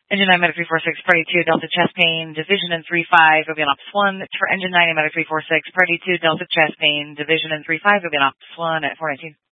Engine 9 Medic 346, Priority 2, Delta Chest Pain, Division in 3-5, Obion Ops 1. For Engine 9 Medic 346, Priority 2, Delta Chest Pain, Division in 3-5, Obion Ops 1 at 419.